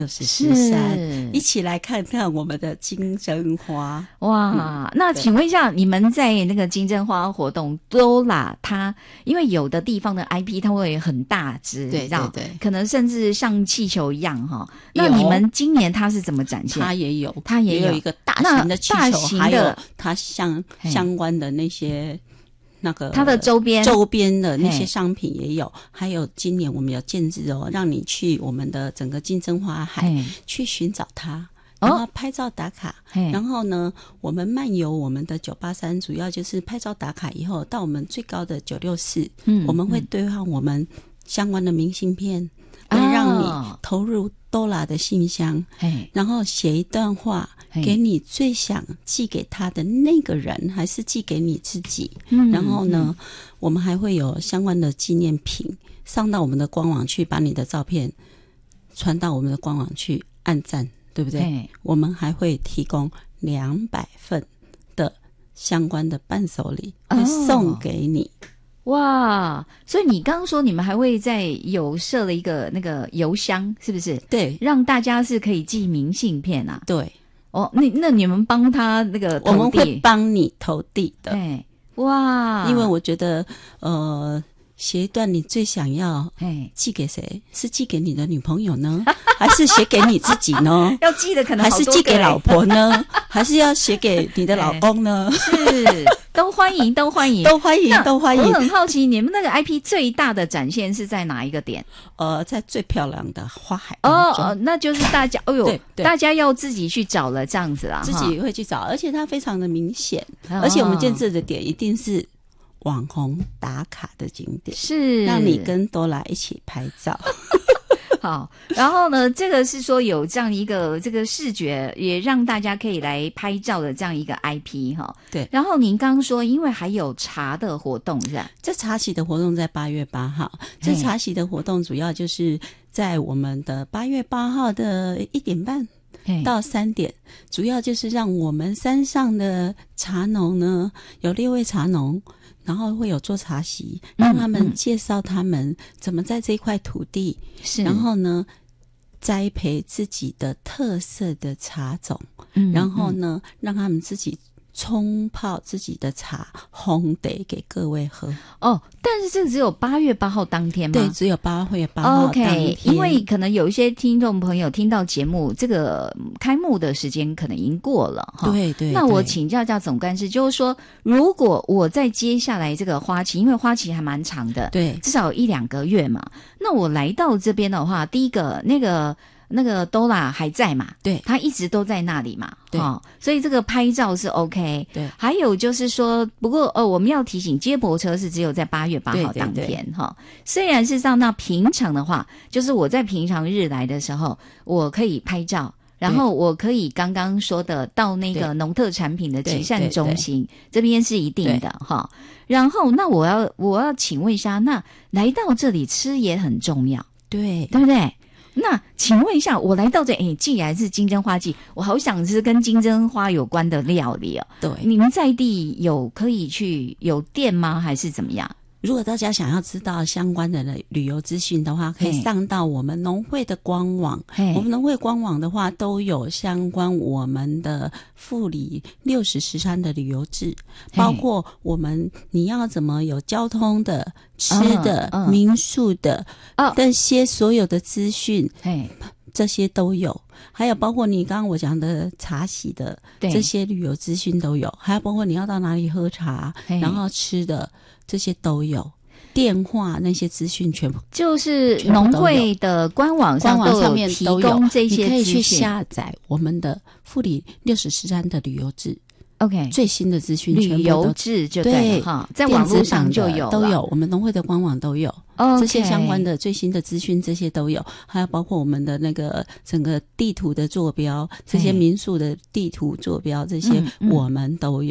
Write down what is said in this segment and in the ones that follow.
63，一起来看看我们的金针花。 哇，那请问一下，你们在那个金针花活动，Dola 它因为有的地方的 IP 它会很大只， 对对对， 可能甚至像气球一样哈。那你们今年它是怎么展现？ 它也有一个大型的气球，还有它相关的那些。那个它的周边的那些商品也有，还有今年我们有建制让你去我们的整个金针花海去寻找它，然后拍照打卡，然后呢我们漫游我们的983，主要就是拍照打卡以后到我们最高的964，我们会兑换我们相关的明信片，会让你投入Dola的信箱，然后写一段话给你最想寄给他的那个人，还是寄给你自己，然后呢我们还会有相关的纪念品上到我们的官网去，把你的照片传到我们的官网去按赞，对不对？我们还会提供200份的相关的伴手礼会送给你。 哇，所以你刚刚说你们还会有设了一个那个邮箱，是不是？ 对， 让大家是可以寄明信片啊。 对， 那你们帮他那个投递， 我们会帮你投递的。 哇， 因为我觉得写一段你最想要寄给谁？是寄给你的女朋友呢，还是写给你自己呢？ 要寄的可能好多个， 还是寄给老婆呢？还是要写给你的老公呢？ 是，都欢迎，都欢迎， 都欢迎，都欢迎。 我很好奇，你们那个 IP 最大的展现是在哪一个点？ 在最漂亮的花海那就是大家，大家要自己去找了，这样子啦， 自己会去找，而且它非常的明显，而且我们建制的点一定是网红打卡的景点， 是让你跟Dola一起拍照。 好，然后呢，这个是说有这样一个这个视觉，也让大家可以来拍照的这样一个 IP 哈。 对。 然后您刚刚说，因为还有茶的活动是吧？ 这茶席的活动在8月8号。这茶席的活动主要就是在我们的8月8号的1点半到3点，主要就是让我们山上的茶农呢，有6位茶农。然后会有做茶席，让他们介绍他们怎么在这块土地，然后呢栽培自己的特色的茶种，然后呢让他们自己冲泡自己的茶，烘得给各位喝。 但是这个只有8月8号当天吗？ 对，只有8月8号当天。 OK， 因为可能有一些听众朋友听到节目，这个开幕的时间可能已经过了哈。 对对。 那我请教一下总干事，就是说，如果我在接下来这个花期，因为花期还蛮长的， 对， 至少1-2个月嘛。那我来到这边的话，第一个那个Dola 还在嘛？ 对， 他一直都在那里嘛。 对， 所以这个拍照是 OK。 对， 还有就是说，不过我们要提醒，接驳车是只有在8月8号当天哈。虽然是上那平常的话，就是我在平常日来的时候，我可以拍照，然后我可以刚刚说的到那个农特产品的集散中心这边是一定的哈。然后那我要请问一下，那来到这里吃也很重要，对不对？那请问一下，我来到这既然是金针花季，我好想吃跟金针花有关的料理哦。 对， 你们在地可以去有店吗？还是怎么样？ 如果大家想要知道相关的旅游资讯的话，可以上到我们农会的官网。我们农会官网的话，都有相关我们的富里60石山的旅游志，包括你要怎么有交通的、吃的、民宿的这些所有的资讯，这些都有。还有包括你刚刚我讲的茶席的这些旅游资讯都有，还有包括你要到哪里喝茶，然后吃的这些都有，电话那些资讯全部就是农会的官网上面提供这些资讯， 你可以去下载我们的富里60石山的旅游志。 OK， 最新的资讯旅游志就对哈，在网络上就有都有，我们农会的官网都有。这些相关的最新的资讯，这些都有，还有包括我们的那个整个地图的坐标，这些民宿的地图坐标，这些我们都有。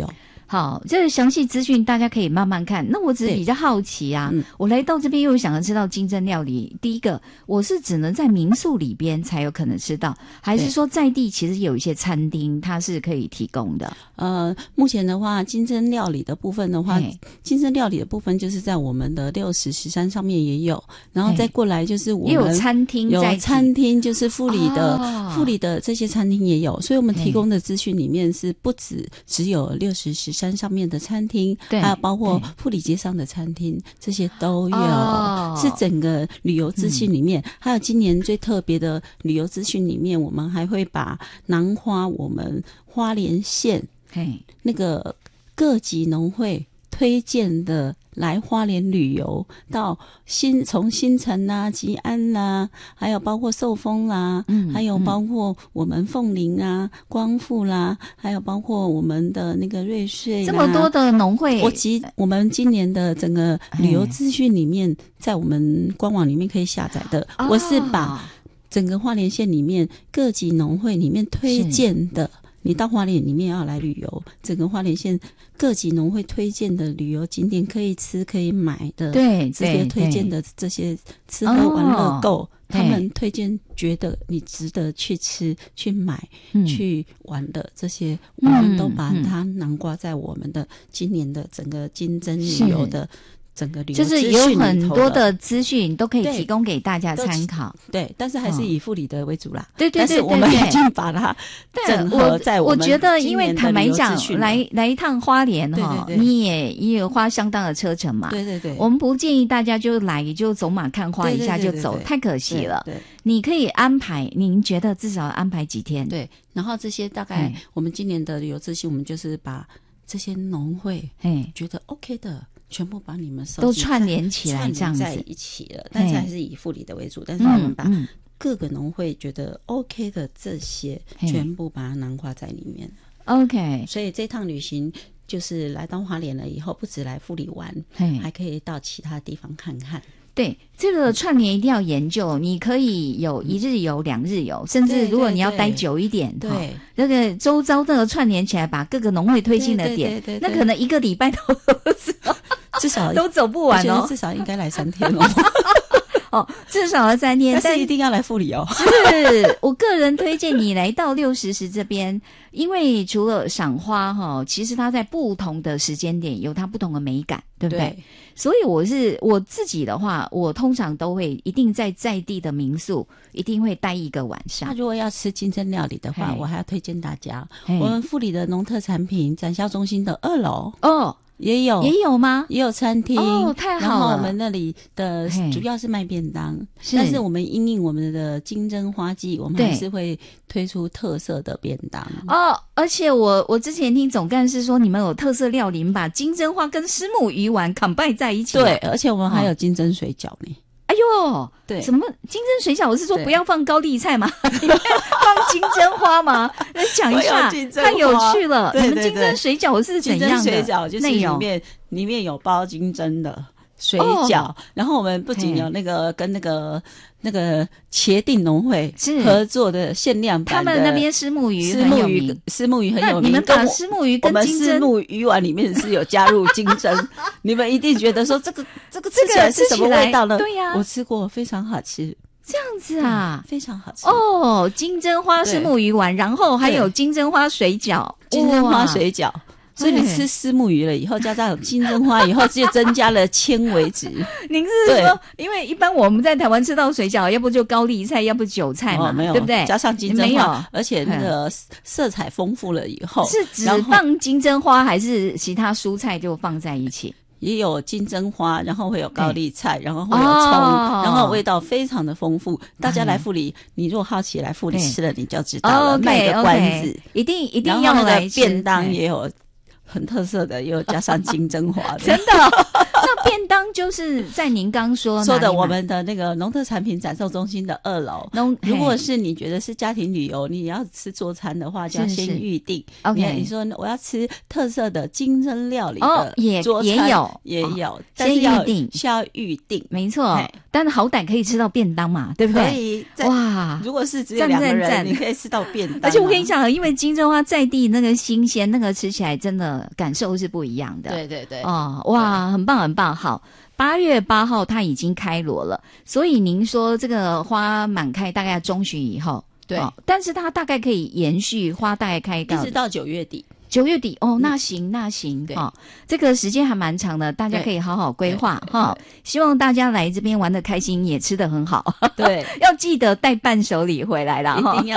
好，这个详细资讯大家可以慢慢看。那我只是比较好奇啊，我来到这边又想要吃到金针料理。第一个，我是只能在民宿里边才有可能吃到，还是说在地其实有一些餐厅它是可以提供的？ 目前的话，金针料理的部分的话，金针料理的部分就是在我们的60石山上面也有，然后再过来就是我们也有餐厅， 有餐厅就是富里的这些餐厅也有，所以我们提供的资讯里面是不只有60石山上面的餐厅，还有包括富里街上的餐厅，这些都有，是整个旅游资讯里面。还有今年最特别的旅游资讯里面，我们还会把囊括我们花莲县那个各级农会推荐的来花莲旅游，到从新城啦、吉安啦，还有包括寿丰啦，还有包括我们凤林啊、光复啦，还有包括我们的那个瑞穗啦， 这么多的农会。 我们今年的整个旅游资讯里面，在我们官网里面可以下载的，我是把整个花莲县里面各级农会里面推荐的。你到花莲里面要来旅游，整个花莲县各级农会推荐的旅游景点，可以吃可以买的，这些推荐的这些吃喝玩乐购，他们推荐觉得你值得去吃去买去玩的这些，我们都把它囊括在我们的今年的整个金针旅游的整个旅游就是有很多的资讯都可以提供给大家参考。 对，但是还是以富里的为主啦。 对， 但是我们已经把它整合在我们觉得因为坦白讲，来一趟花莲哈，你也有花相当的车程嘛。 对， 我们不建议大家就来就走马看花一下就走，太可惜了。对，你可以安排，您觉得至少安排几天？对， 然后这些大概我们今年的旅游资讯，我们就是把这些农会觉得 OK 的。全部把你们都串联起来，这样子在一起了，但是还是以富里的为主。但是我们把各个农会觉得 OK 的这些，全部把它囊括在里面。 OK， 所以这趟旅行就是来到花莲了以后，不止来富里玩，还可以到其他地方看看。 对，这个串联一定要研究，你可以有1日游、2日游，甚至如果你要待久一点，对，那个周遭这个串联起来，把各个农会推荐的点，那可能1个礼拜都至少都走不完哦， 至少应该来3天哦。 哦，至少要3天， 但是一定要来富里哦。 是我个人推荐你来到60石这边，因为除了赏花哈，其实它在不同的时间点有它不同的美感，对不对？所以我自己的话，我通常都会一定在地的民宿一定会待1个晚上。 那如果要吃金针料理的话，我还要推荐大家，我们富里的农特产品展销中心的2楼哦。也有吗？也有餐厅哦，太好了。 然后我们那里的主要是卖便当，但是我们因应我们的金针花季，我们还是会推出特色的便当哦。而且我之前听总干事说，你们有特色料理，你们把金针花跟虱目鱼丸combine在一起。 对，而且我们还有金针水饺呢。 哎呦，对，什么金针水饺？我是说不要放高丽菜嘛，放金针花嘛？来讲一下，太有趣了。你们金针水饺是怎样的？ 金针水饺就是里面有包金针的水饺，然后我们不仅有那个跟那个茄定农会合作的限量版的， 他们那边虱目鱼很有名， 虱目鱼很有名。 你们把虱目鱼跟金针， 我们虱目鱼丸里面是有加入金针，你们一定觉得说这个吃起来是什么味道呢？ 对呀， 我吃过，非常好吃。 这样子啊， 非常好吃哦！金针花虱目鱼丸，然后还有金针花水饺， 金针花水饺。所以你吃虱目鱼了以后，加上金针花以后，就增加了纤维质。 您是说，因为一般我们在台湾吃到水饺，要不就高丽菜，要不韭菜嘛， 没有， 对不对？ 加上金针花，而且那个色彩丰富了以后， 是只放金针花，还是其他蔬菜就放在一起？ 也有金针花，然后会有高丽菜，然后会有葱，然后味道非常的丰富。大家来富里，你如果好奇来富里吃了，你就知道了。卖个关子， 一定要来吃。 便当也有很特色的，又加上金针花的， 真的。那便当就是在您刚说的我们的那个农特产品展售中心的2楼。如果是你觉得是家庭旅游，你要吃做餐的话，就要先预定。你说我要吃特色的金针料理的桌餐，也有，但是需要预定。 没错， 但好歹可以吃到便当嘛，对不对？ 可以。 哇， 如果是只有2个人，你可以吃到便当。 而且我跟你讲，因为金针花在地那个新鲜，那个吃起来真的感受是不一样的。 对对对。 哦，哇，很棒很棒。好，8月8号它已经开锣了，所以您说这个花满开大概中旬以后， 对， 但是它大概可以延续花大概开一直到9月底。 9月底哦，那行哈，这个时间还蛮长的，大家可以好好规划哈。希望大家来这边玩得开心，也吃得很好。 对， 要记得带伴手礼回来啦哈。 一定要